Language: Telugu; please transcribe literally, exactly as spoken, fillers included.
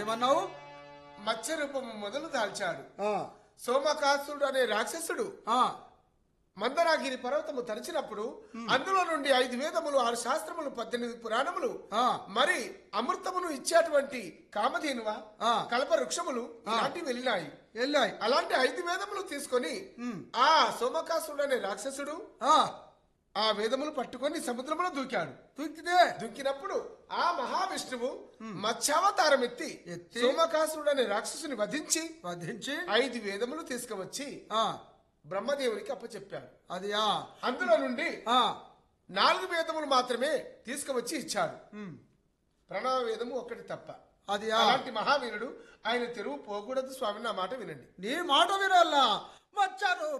ఏమన్నావు? మత్స్య రూపము మొదలు దాల్చాడు. ఆ సోమకాసుడు అనే రాక్షసుడు ఆ మందరాగిరి పర్వతము తరిచినప్పుడు అందులో నుండి ఐదు వేదములు, ఆరు శాస్త్రములు, పద్దెనిమిది పురాణములు, ఆ మరి అమృతమును ఇచ్చేటువంటి కామధేనువ, ఆ. కల్ప వృక్షములు ఇలాంటివి వెళ్ళినాయి. వెళ్ళాయి. అలాంటి ఐదు వేదములు తీసుకొని ఆ సోమకాసుడు అనే రాక్షసుడు ఆ ఆ వేదములు పట్టుకొని సముద్రంలో దూకాడు. దూకితే దుంకినప్పుడు ఆ మహావిష్ణువు మత్స్యావతారం ఎత్తి ఎత్తి సోమకాసుడు అనే రాక్షసుని వధించి వధించి ఐదు వేదములు తీసుకువచ్చి ఆ బ్రహ్మదేవునికి అప్పచెప్పాడు. అది ఆ అందులో నుండి ఆ నాలుగు వేదములు మాత్రమే తీసుకువచ్చి ఇచ్చాడు. ఉమ్, ప్రణవ వేదము ఒక్కటి తప్ప. అది ఆ అలాంటి మహావీరుడు ఆయన తెరువు పోకూడదు స్వామి, నా మాట వినండి. నీ మాట వినాలా? మచ్చారు